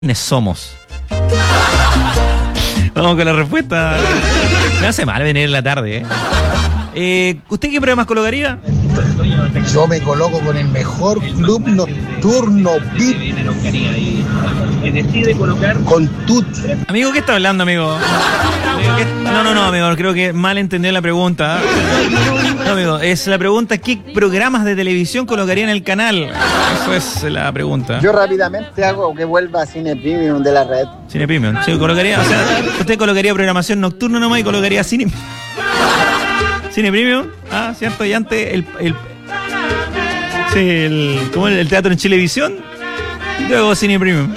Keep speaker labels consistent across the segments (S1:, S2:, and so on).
S1: ¿Quiénes somos? Vamos con la respuesta. Me hace mal venir en la tarde, ¿Usted qué programas colocaría?
S2: Yo me coloco con el mejor club nocturno VIP con Tut.
S1: Amigo, ¿qué está hablando, amigo? No, amigo, creo que mal entendió la pregunta. No, amigo, es la pregunta: ¿qué programas de televisión colocaría en el canal? Eso es la pregunta.
S3: Yo rápidamente hago que vuelva a Cine Premium de la red.
S1: Cine Premium. Sí, colocaría, o sea, usted colocaría programación nocturna nomás y colocaría Cine Premium. Ah, cierto, y antes ¿cómo el teatro en Chilevisión? Luego Cine Premium.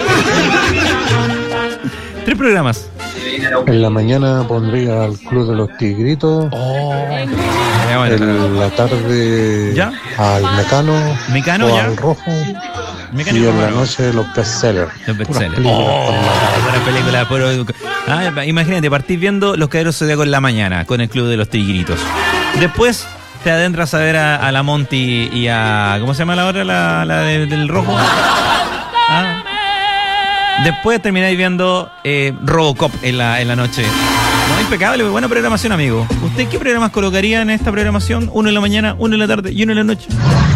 S1: 3 programas.
S4: En la mañana pondría al Club de los Tigritos. En la tarde
S1: ¿ya?
S4: Al Mecano o
S1: ya.
S4: al Rojo.
S1: Mecano
S4: y en la noche los bestsellers.
S1: Los bestsellers. Buena película. Imagínate, partís viendo Los Caballeros Zodíacos en la mañana con el Club de los Tigritos. Después te adentras a ver a la Monty y a... ¿Cómo se llama la otra? La del Rojo. Después termináis viendo Robocop en la noche. No, impecable, buena programación, amigo. ¿Usted qué programas colocaría en esta programación? 1 en la mañana, 1 en la tarde y 1 en la noche.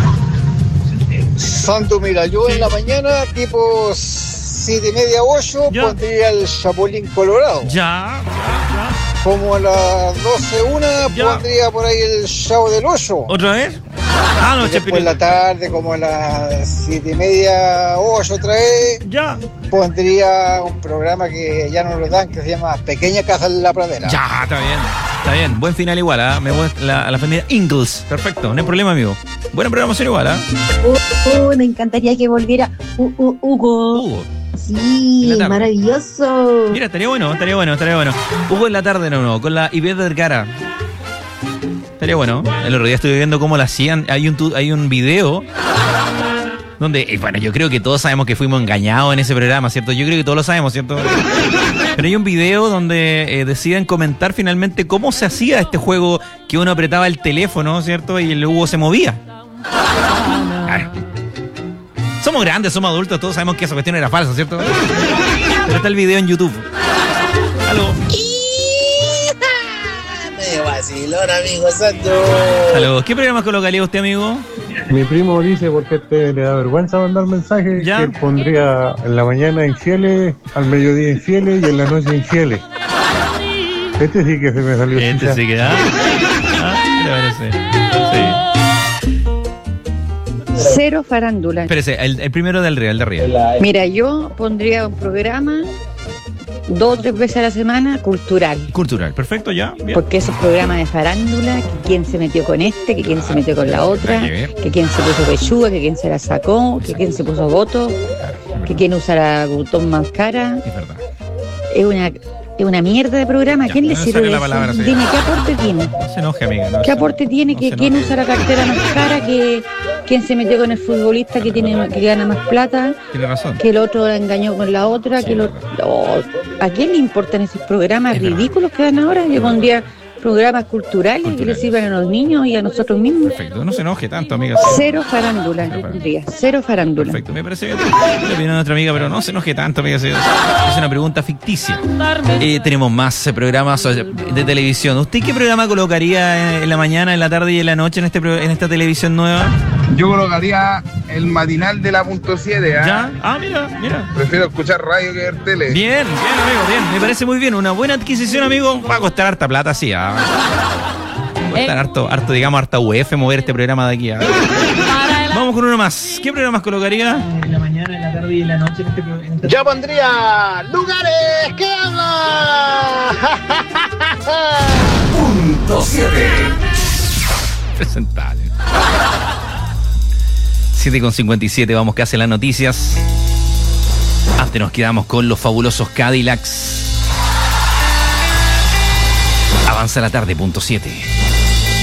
S3: Santo, mira, yo en la mañana, tipo 7:30, 8,
S1: ya.
S3: Pondría el Chapulín Colorado.
S1: Ya.
S3: Como a las 12, 1, pondría por ahí el Chavo del 8.
S1: ¿Otra vez? No,
S3: y después en la tarde, como a las 7:30, 8 otra vez,
S1: ya.
S3: Pondría un programa que ya no lo dan, que se llama Pequeña Casa en la Pradera.
S1: Ya, está bien. Buen final igual, ¿ah? Me voy a la familia Ingalls. Perfecto, no hay problema, amigo. Buena programación igual, ¿ah?
S5: Me encantaría que volviera Hugo. Sí, maravilloso.
S1: Mira, estaría bueno. Hugo en la tarde, no, con la Ivette Vergara. Estaría bueno. El otro día estuve viendo cómo la hacían. Hay un video donde, bueno, yo creo que todos sabemos que fuimos engañados en ese programa, ¿cierto? Yo creo que todos lo sabemos, ¿cierto? Pero hay un video donde deciden comentar finalmente cómo se hacía este juego, que uno apretaba el teléfono, ¿cierto? Y el Hugo se movía. Claro. Somos grandes, somos adultos, todos sabemos que esa cuestión era falsa, ¿cierto? Pero está el video en YouTube. ¡Aló!
S2: Me vacilón, amigo santo.
S1: ¡Aló! ¿Qué programas colocaría usted, amigo?
S4: Mi primo dice, porque le da vergüenza mandar mensajes,
S1: ¿ya?
S4: Que él pondría en la mañana Infieles, al mediodía Infieles y en la noche Infieles. Este sí que se me salió.
S1: Este sí que da. ¿Qué le parece? Sí.
S5: Cero farándula.
S1: Espérese, el primero del Real, de Real.
S5: Mira, yo pondría un programa 2 o 3 veces a la semana, cultural.
S1: Cultural, perfecto, ya. Bien.
S5: Porque esos programas de farándula, que quién se metió con este, que quién se metió con la otra, que quién se puso pechuga, que quién se la sacó, que quién se puso voto, que quién usa la botón más cara.
S1: Es verdad.
S5: Es una mierda de programa.
S1: Ya,
S5: ¿Quién le
S1: no
S5: sirve
S1: saque la
S5: eso?
S1: palabra, señora.
S5: Dime, ¿qué aporte tiene?
S1: No se enoje, amiga.
S5: ¿Qué aporte tiene? Que quién usa la cartera más cara, que quién se metió con el futbolista que gana más plata,
S1: Tiene razón.
S5: que el otro la engañó con la otra,
S1: Sí,
S5: ¿a quién le importan esos programas
S1: Es
S5: ridículos que dan ahora? Yo pondría programas culturales que le sirvan a los niños y a nosotros mismos.
S1: Perfecto, no se enoje tanto, amiga.
S5: Cero farándula, cero farándula.
S1: Perfecto, me parece bien. Le opinión a nuestra amiga, pero no se enoje tanto, amiga. Es una pregunta ficticia. Tenemos más programas de televisión. ¿Usted qué programa colocaría en la mañana, en la tarde y en la noche en esta televisión nueva?
S6: Yo colocaría el matinal de la .7,
S1: ¿Ya? Mira.
S6: Prefiero escuchar radio que ver tele.
S1: Bien, amigo, bien. Me parece muy bien. Una buena adquisición, amigo. Va a costar harta plata, sí. Va a costar harto, digamos, harta UF mover este programa de aquí. Vamos con uno más. ¿Qué programas colocaría?
S7: En la mañana, en la tarde y en la noche en
S3: Yo pondría Lugares que hablan.
S2: .7
S1: Presentable. 7:57, vamos que hace las noticias. Antes nos quedamos con los fabulosos Cadillacs. Avanza la tarde, .7.